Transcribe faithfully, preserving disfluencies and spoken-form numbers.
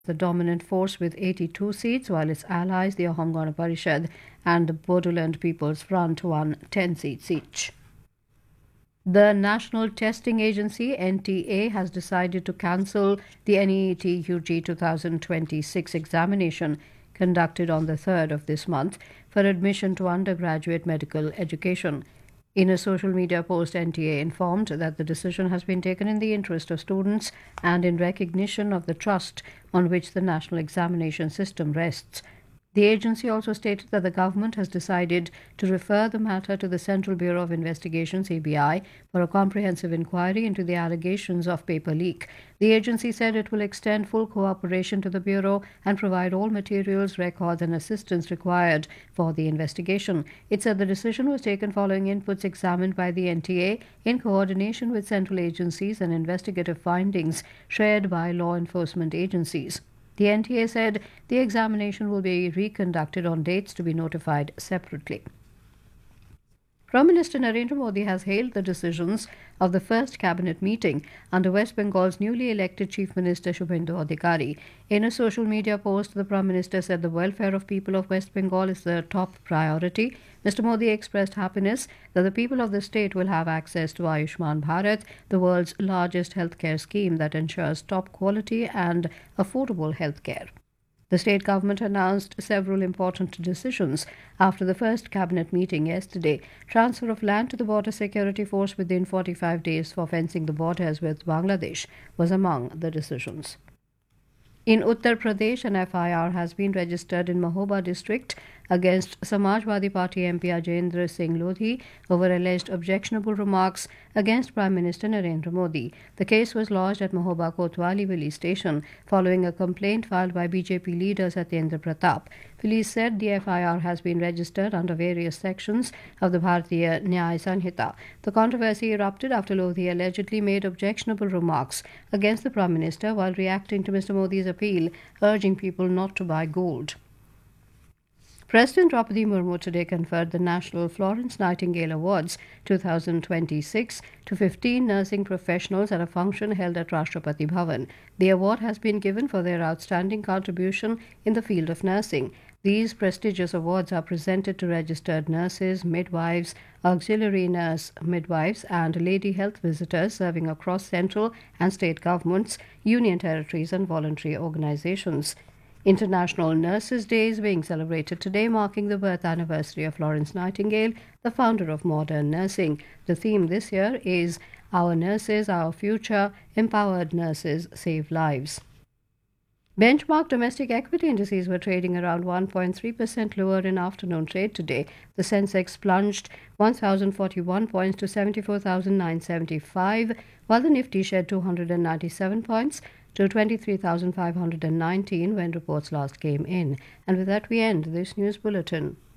the dominant force with eighty-two seats, while its allies, the Ahom Gana Parishad and the Bodoland People's Front, won ten seats each. The National Testing Agency, N T A, has decided to cancel the N E E T U G twenty twenty-six examination conducted on the third of this month for admission to undergraduate medical education. In a social media post, N T A informed that the decision has been taken in the interest of students and in recognition of the trust on which the national examination system rests. The agency also stated that the government has decided to refer the matter to the Central Bureau of Investigation, C B I, for a comprehensive inquiry into the allegations of paper leak. The agency said it will extend full cooperation to the Bureau and provide all materials, records and assistance required for the investigation. It said the decision was taken following inputs examined by the N T A in coordination with central agencies and investigative findings shared by law enforcement agencies. The N T A said the examination will be reconducted on dates to be notified separately. Prime Minister Narendra Modi has hailed the decisions of the first cabinet meeting under West Bengal's newly elected Chief Minister Shubhendu Adhikari. In a social media post, the Prime Minister said the welfare of people of West Bengal is the top priority. Mister Modi expressed happiness that the people of the state will have access to Ayushman Bharat, the world's largest healthcare scheme that ensures top quality and affordable healthcare. The state government announced several important decisions after the first cabinet meeting yesterday. Transfer of land to the Border Security Force within forty-five days for fencing the borders with Bangladesh was among the decisions. In Uttar Pradesh, an F I R has been registered in Mahoba district against Samajwadi Party M P Ajendra Singh Lodhi over alleged objectionable remarks against Prime Minister Narendra Modi. The case was lodged at Mahoba Kotwali police station following a complaint filed by B J P leader Satyendra Pratap. Police said the F I R has been registered under various sections of the Bharatiya Nyaya Sanhita. The controversy erupted after Lodhi allegedly made objectionable remarks against the Prime Minister while reacting to Mister Modi's appeal urging people not to buy gold. President Draupadi Murmu today conferred the National Florence Nightingale Awards twenty twenty-six to fifteen nursing professionals at a function held at Rashtrapati Bhavan. The award has been given for their outstanding contribution in the field of nursing. These prestigious awards are presented to registered nurses, midwives, auxiliary nurse midwives, and lady health visitors serving across central and state governments, union territories, and voluntary organizations. International Nurses' Day is being celebrated today, marking the birth anniversary of Florence Nightingale, the founder of modern nursing. The theme this year is Our Nurses, Our Future, Empowered Nurses Save Lives. Benchmark domestic equity indices were trading around one point three percent lower in afternoon trade today. The Sensex plunged one thousand forty-one points to seventy-four thousand nine hundred seventy-five, while the Nifty shed two hundred ninety-seven points to twenty-three thousand five hundred nineteen when reports last came in. And with that, we end this news bulletin.